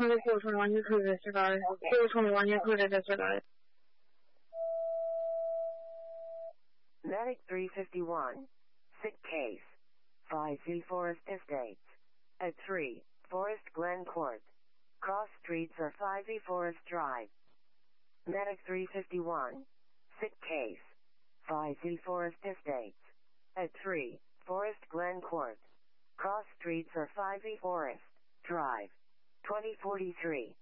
Medic 351. Sick case. 5Z Forest Estates. At 3, Forest Glen Court. Cross streets or 5E Forest Drive. Medic 351. Sick case. 5Z Forest Estates. At 3, Forest Glen Court. Cross streets or 5E Forest Drive. 2043.